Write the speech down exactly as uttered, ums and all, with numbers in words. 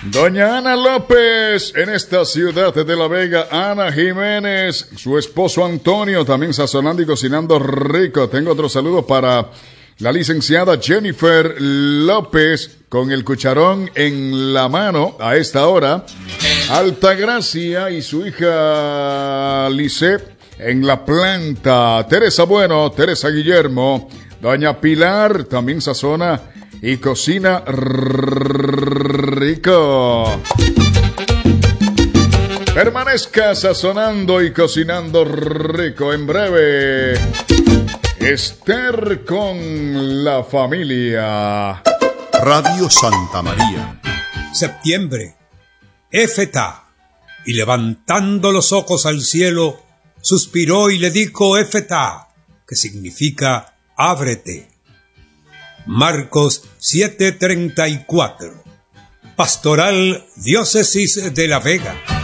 Doña Ana López, en esta ciudad de La Vega, Ana Jiménez, su esposo Antonio, también sazonando y cocinando rico. Tengo otro saludo para la licenciada Jennifer López, con el cucharón en la mano a esta hora. Altagracia y su hija Lice en la planta. Teresa Bueno, Teresa Guillermo, doña Pilar también sazona y cocina rico. Permanezca sazonando y cocinando rico. En breve, Esther con la familia. Radio Santa María. Septiembre. Éfeta. Y levantando los ojos al cielo, suspiró y le dijo Éfeta, que significa ábrete. Marcos siete treinta y cuatro. Pastoral Diócesis de La Vega.